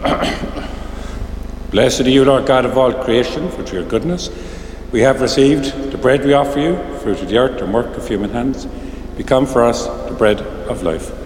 Blessed are you, Lord God of all creation, for through your goodness we have received the bread we offer you, fruit of the earth and work of human hands. Become for us the bread of life.